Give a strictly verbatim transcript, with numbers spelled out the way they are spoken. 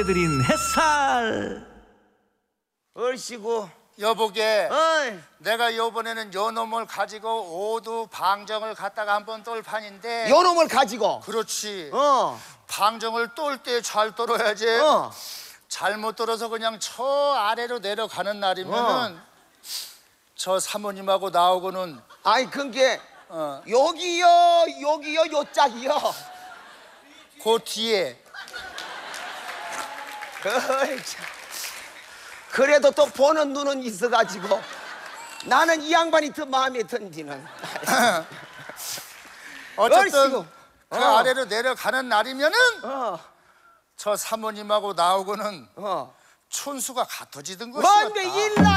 보내드린 햇살. 얼씨구 여보게, 어이 내가 요번에는 요 놈을 가지고 오두 방정을 갖다가 한번 똘 판인데. 요놈을 가지고 그렇지. 어 방정을 똘 때 잘 떨어야지. 어. 잘못 떨어서 그냥 저 아래로 내려가는 날이면은 저 사모님하고 나오고는 아이 그게 어, 여기요 여기요 요짝이요 그 뒤에. 어이, 참. 그래도 또 보는 눈은 있어가지고 나는 이 양반이 더 마음에 든지는 어쨌든 얼씨구. 그 어. 아래로 내려가는 날이면은 어, 저 사모님하고 나오고는 어. 촌수가 같아지던 것이었다. 뭔데 일날